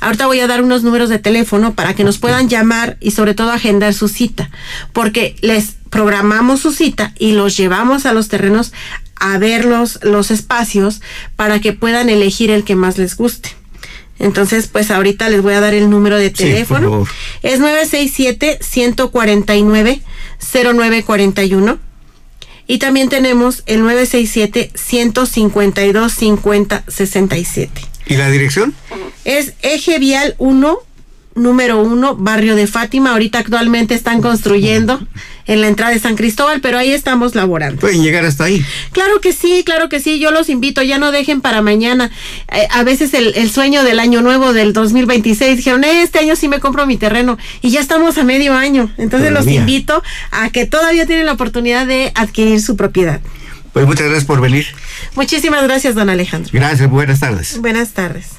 Ahorita voy a dar unos números de teléfono para que nos puedan llamar y sobre todo agendar su cita, porque les programamos su cita y los llevamos a los terrenos a ver los espacios para que puedan elegir el que más les guste. Entonces, pues ahorita les voy a dar el número de teléfono. Sí, es 967-149-0941. Y también tenemos el 967-152-5067. ¿Y la dirección? Es Eje Vial 1, número 1, Barrio de Fátima. Ahorita actualmente están construyendo en la entrada de San Cristóbal, pero ahí estamos laborando. ¿Pueden llegar hasta ahí? Claro que sí, yo los invito, ya no dejen para mañana. A veces el sueño del año nuevo del 2026, dijeron, este año sí me compro mi terreno, y ya estamos a medio año. Entonces los invito a que todavía tienen la oportunidad de adquirir su propiedad. Pues muchas gracias por venir. Muchísimas gracias, don Alejandro. Gracias, buenas tardes. Buenas tardes.